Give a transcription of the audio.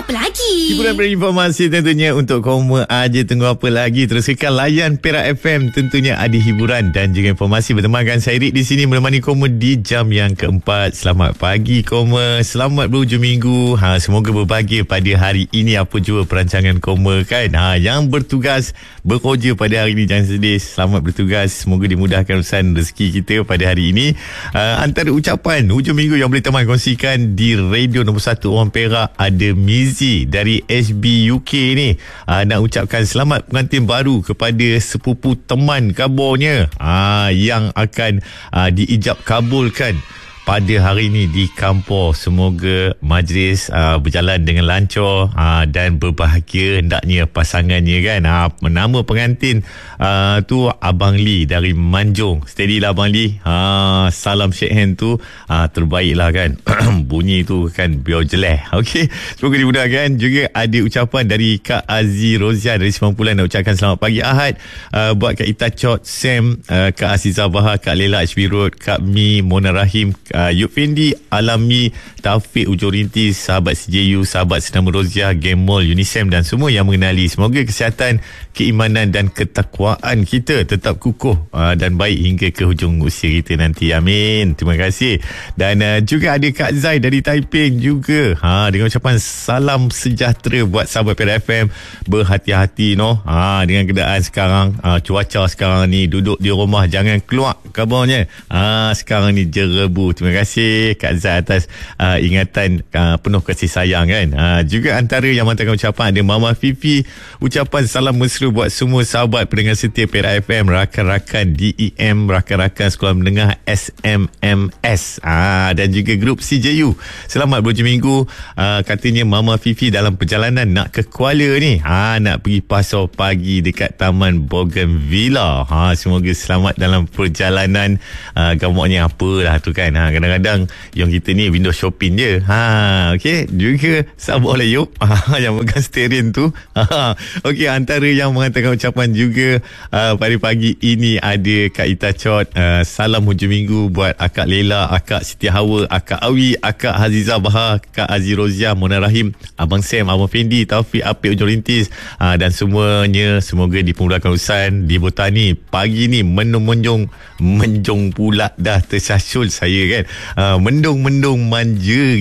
apa lagi? Hiburan berinformasi tentunya untuk koma aja. Tunggu apa lagi? Terus kekal layan Perak FM. Tentunya ada hiburan dan juga informasi. Bertemankan saya Rik di sini menemani koma di jam yang keempat. Selamat pagi koma. Selamat berhujung minggu. Semoga berbahagia pada hari ini. Apa jua perancangan koma kan. Yang bertugas bekerja pada hari ini jangan sedih. Selamat bertugas. Semoga dimudahkan urusan rezeki kita pada hari ini. Antara ucapan hujung minggu yang boleh teman kongsikan di radio nombor 1 orang Perak, ada Mizi dari HB UK ni, nak ucapkan selamat pengantin baru kepada sepupu teman kabarnya yang akan diijab kabulkan pada hari ini di kampung. Semoga majlis berjalan dengan lancar dan berbahagia hendaknya pasangannya kan. Nama pengantin tu Abang Lee dari Manjung. Steady lah Abang Lee. Salam shake hand tu terbaik lah kan. Bunyi tu kan biar jeleh. Okey, semoga dimudahkan. Juga ada ucapan dari Kak Aziz Rozia dari Semampulan, nak ucapkan selamat pagi Ahad buat Kak Ita Chot, Sam, Kak Azizah Bahar, Kak Lela HB Road, Kak Mi, Mona Rahim, Yuk Fendi, Alami, Taufik Ujur Rintis, sahabat CJU, sahabat Senama Rozia, Game Mall, Unisem dan semua yang mengenali. Semoga kesihatan, keimanan dan ketakwaan kita tetap kukuh dan baik hingga ke hujung usia kita nanti. Amin. Terima kasih. Dan juga ada Kak Zai dari Taiping juga dengan ucapan salam sejahtera buat sahabat Perak FM. Berhati-hati dengan keadaan sekarang, cuaca sekarang ni, duduk di rumah, jangan keluar kabarnya. Sekarang ni jerebu. Terima kasih Kak Zai atas ingatan penuh kasih sayang kan. Juga antara yang mengatakan ucapan ada Mama Fifi, ucapan salam mesra buat semua sahabat pendengar setia Perak FM, rakan-rakan DEM, rakan-rakan sekolah menengah SMMS dan juga grup CJU. Selamat berhujung minggu. Katanya Mama Fifi dalam perjalanan nak ke Kuala ni, nak pergi pasar pagi dekat Taman Bougainvillea. Semoga selamat dalam perjalanan. Gambarnya apalah tu kan. Kadang-kadang yang kita ni window shopping je. Okey, juga sabarlah Yop yang pegang steering tu. Okey, antara yang mengatakan ucapan juga pada pagi ini ada Kak Ita Chot, salam hujung minggu buat Akak Lela, Akak Siti Hawa, Akak Awi, Akak Azizah Bahar, Kak Aziz Rozia, Mona Rahim, Abang Sam, Abang Fendi, Taufik Apik Ujur Rintis dan semuanya. Semoga dipermudahkan urusan di Botani. Pagi ni menjong pula dah tersasul saya kan. Mendung manja